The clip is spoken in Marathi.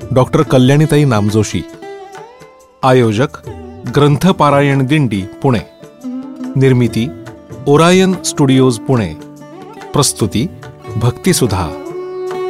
डॉक्टर कल्याणीताई नामजोशी. आयोजक ग्रंथपारायण दिंडी पुणे. निर्मिती ओरायन स्टुडिओज पुणे. प्रस्तुती भक्तिसुधा.